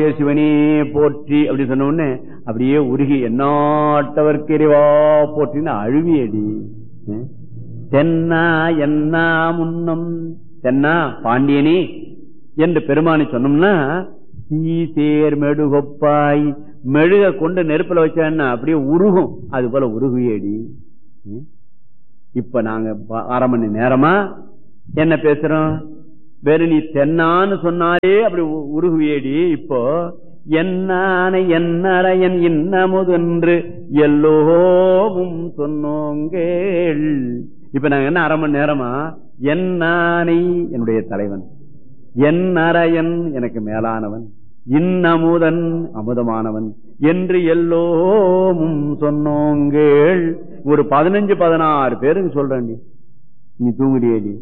சிவனே போற்றி அப்படி சொன்ன உடனே அப்படியே உருகி எந்நாட்டவர்க்கு இறைவா போற்றின்னு அழுவியடி. தென்னா என்னா முன்னம் தென்னா பாண்டியனே என்று பெருமானை சொன்னோம்னா சீசேர் மெழுகொப்பாய் மெழுக கொண்டு நெருப்புல வச்சா அப்படியே உருகும், அது போல உருகுயடி. இப்ப நாங்க அரை மணி நேரமா என்ன பேசுறோம், வெறும் நீ தென்னான்னு சொன்னாலே அப்படி உருகுவேடி. இப்போ என்னான என்னறையன் இன்னமுதென்று எல்லோவும் சொன்னோங்கள். இப்ப நாங்க என்ன அரை மணி நேரமா என்னானை என்னுடைய தலைவன், என் அறையன் எனக்கு மேலானவன், இன்னமுதன் அமுதமானவன் என்று எல்லோவும் சொன்னோங்கள். ஒரு 15-16 பேருக்கு சொல்றேன், நீ தூங்குறியடி.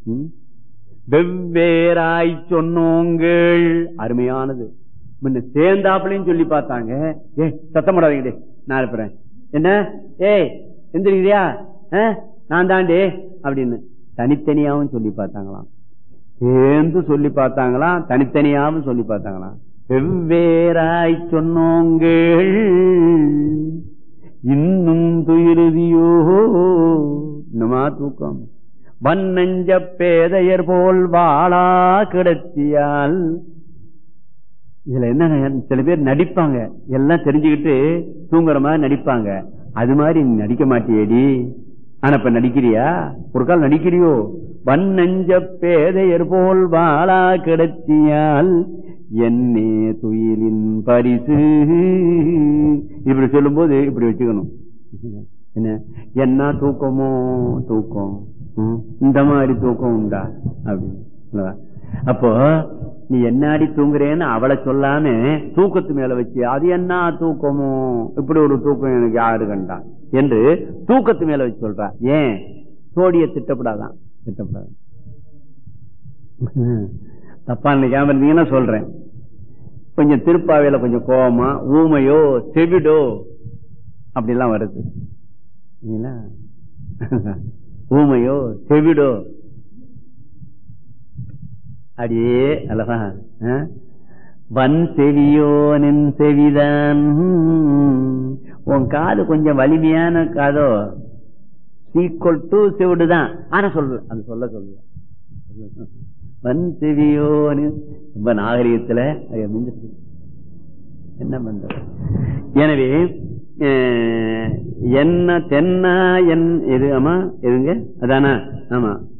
வெவ்வேறாய் சொன்னோங்கள் அருமையானது. முன்ன சேர்ந்தாப்புலையும் சொல்லி பார்த்தாங்க. சத்தம் போடாதீங்க, நான் இருப்பேன். என்ன எந்திரிக்கிறியா, நான் தாண்டே அப்படின்னு தனித்தனியாவும் சொல்லி பார்த்தாங்களாம், சேர்ந்து சொல்லி பார்த்தாங்களாம், தனித்தனியாவும் சொல்லி பார்த்தாங்களாம். வெவ்வேறாய் சொன்னோங்கள் இன்னும் துயிலுதியோ இன்னுமா தூக்கம். வன்னஞ்ச பேதையர் போல் வாழா கிடத்தியால். இதுல என்ன, சில பேர் நடிப்பாங்க, எல்லாம் தெரிஞ்சுக்கிட்டு தூங்குற மாதிரி நடிப்பாங்க. அது மாதிரி நீ நடிக்க மாட்டியேடி. ஆனா இப்ப நடிக்கிறியா, ஒரு கால் நடிக்கிறியோ. வன்னஞ்ச பேதையர் போல் வாழா கிடத்தியால் என்னே துயிலின் பரிசு. இப்படி சொல்லும் போது இப்படி வச்சுக்கணும், என்ன என்ன தூக்கமோ தூக்கம், இந்த மாதிரி தூக்கம் உண்டா அப்படின்னு. அப்போ நீ என்னாடி தூங்குறேன்னு அவளை சொல்லாம தூக்கத்து மேல வச்சு அது என்ன தூக்கமோ, இப்படி ஒரு தூக்கம் எனக்கு யாரு கண்டா என்று தூக்கத்து மேல வச்சு சொல்றா. ஏன் சோடிய திட்டப்படாதான், திட்டப்படாது. தப்பா நினைக்காம இருந்தீங்கன்னா சொல்றேன். கொஞ்சம் திருப்பாவையில கொஞ்சம் கோபமா ஊமையோ செவிடோ அப்படிலாம் வருது. ஊமையோ செவிடோ அடியே அல்லவா. வன் செவியோ நின் செவிதான். உன் காது கொஞ்சம் வலிமையான காதோ, ஈக்குவல் டு செவிடுதான். ஆனா சொல்ல அது சொல்ல சொல்ல வன் செவியோ ரொம்ப நாகரிகத்துல என்ன பண்றது. எனவே என்ன தென்னா என் எது, ஆமா எதுங்க அதானா, ஆமா